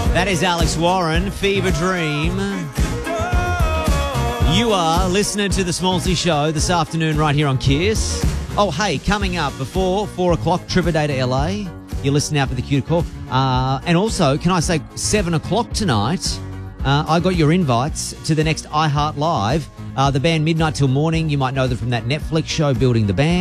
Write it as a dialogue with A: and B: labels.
A: That is Alex Warren, Fever Dream. You are listening to the Smallsy Show this afternoon right here on Kiss. Oh, hey, coming up before 4 o'clock, trip a day to LA. You're listening out for the cue to call. And also, can I say 7 o'clock tonight, I got your invites to the next iHeart Live. The band Midnight Till Morning, you might know them from that Netflix show, Building the Band.